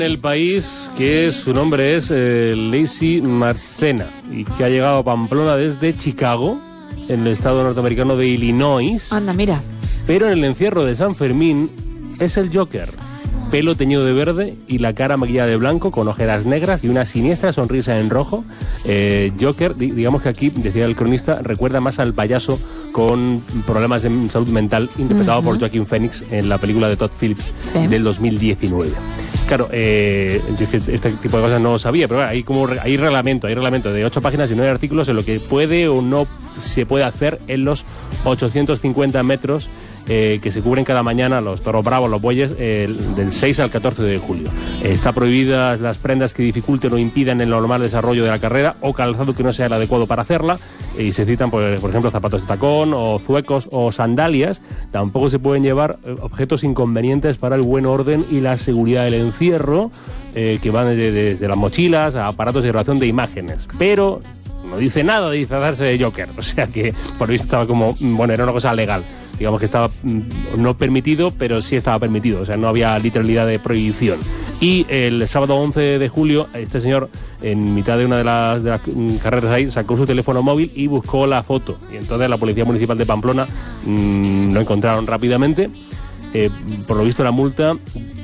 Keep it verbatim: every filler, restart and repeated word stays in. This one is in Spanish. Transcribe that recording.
El país, que su nombre es eh, Lacey Marcena y que ha llegado a Pamplona desde Chicago, en el estado norteamericano de Illinois. Anda, mira. Pero en el encierro de San Fermín es el Joker. Pelo teñido de verde y la cara maquillada de blanco con ojeras negras y una siniestra sonrisa en rojo. Eh, Joker, digamos que aquí, decía el cronista, recuerda más al payaso con problemas de salud mental interpretado uh-huh. por Joaquin Phoenix en la película de Todd Phillips sí. del dos mil diecinueve. Claro, eh, yo es que este tipo de cosas no lo sabía, pero hay como hay reglamento, hay reglamento de ocho páginas y nueve artículos en lo que puede o no se puede hacer en los ochocientos cincuenta metros eh, que se cubren cada mañana los toros bravos, los bueyes, eh, del seis al catorce de julio. Eh, está prohibidas las prendas que dificulten o impidan el normal desarrollo de la carrera o calzado que no sea el adecuado para hacerla. Eh, y se citan, pues, por ejemplo, zapatos de tacón o zuecos o sandalias. Tampoco se pueden llevar eh, objetos inconvenientes para el buen orden y la seguridad del encierro, eh, que van desde, desde las mochilas a aparatos de grabación de imágenes. Pero no dice nada de disfrazarse de Joker, o sea que por lo visto estaba como, bueno, era una cosa legal, digamos que estaba no permitido, pero sí estaba permitido, o sea, no había literalidad de prohibición. Y el sábado once de julio, este señor, en mitad de una de las, de las carreras ahí, sacó su teléfono móvil y buscó la foto, y entonces la Policía Municipal de Pamplona mmm, lo encontraron rápidamente. Eh, por lo visto la multa